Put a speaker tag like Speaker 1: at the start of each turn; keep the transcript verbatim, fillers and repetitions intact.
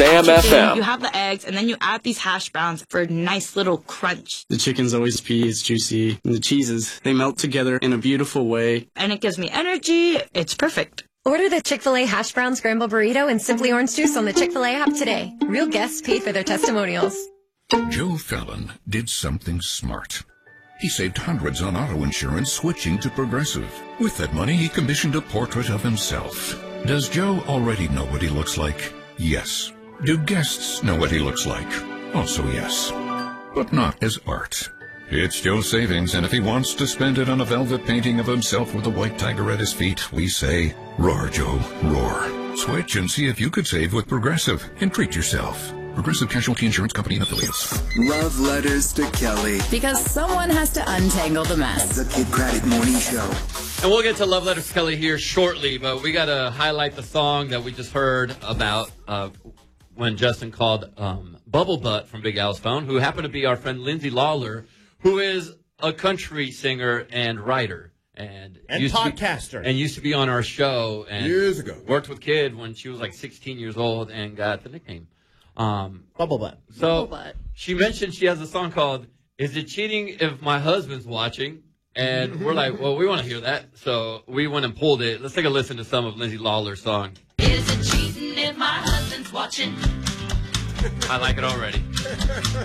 Speaker 1: Sam F M.
Speaker 2: You have the eggs, and then you add these hash browns for a nice little crunch.
Speaker 3: The chicken's always crispy, it's juicy, and the cheeses, they melt together in a beautiful way.
Speaker 2: And it gives me energy. It's perfect.
Speaker 4: Order the Chick-fil-A Hash Brown Scramble Burrito and Simply Orange Juice on the Chick-fil-A app today. Real guests paid for their testimonials.
Speaker 5: Joe Fallon did something smart. He saved hundreds on auto insurance switching to Progressive. With that money, he commissioned a portrait of himself. Does Joe already know what he looks like? Yes. Do guests know what he looks like? Also yes. But not as art. It's Joe's savings, and if he wants to spend it on a velvet painting of himself with a white tiger at his feet, we say, roar, Joe, roar. Switch and see if you could save with Progressive and treat yourself. Progressive Casualty Insurance Company and Affiliates.
Speaker 6: Love letters to Kelly.
Speaker 7: Because someone has to untangle the mess.
Speaker 6: The Kid Craddock Morning Show.
Speaker 8: And we'll get to Love Letters to Kelly here shortly, but we got to highlight the song that we just heard about uh, when Justin called um, Bubble Butt from Big Al's phone, who happened to be our friend Lindsay Lawler, who is a country singer and writer. And,
Speaker 9: and
Speaker 8: used
Speaker 9: podcaster.
Speaker 8: To be, and used to be on our show. And
Speaker 9: years ago.
Speaker 8: Worked with Kid when she was like sixteen years old and got the nickname. Um,
Speaker 9: Bubble Butt.
Speaker 8: So
Speaker 2: Bubble Butt.
Speaker 8: She mentioned she has a song called Is It Cheating If My Husband's Watching? And we're like, well, we want to hear that. So we went and pulled it. Let's take a listen to some of Lindsay Lawler's song.
Speaker 10: Is it cheating if my husband's watching?
Speaker 8: I like it already.